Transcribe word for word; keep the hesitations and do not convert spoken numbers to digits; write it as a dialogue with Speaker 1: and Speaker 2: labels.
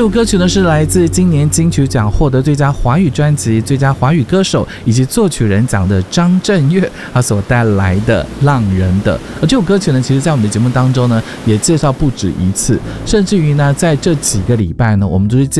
Speaker 1: 这首歌曲呢是来自今年金曲奖获得最佳华语专辑、最佳华语歌手以及作曲人奖的张震岳他所带来的《浪人的》。而这首歌曲呢，其实在我们的节目当中呢也介绍不止一次，甚至于呢在这几个礼拜呢，我们都是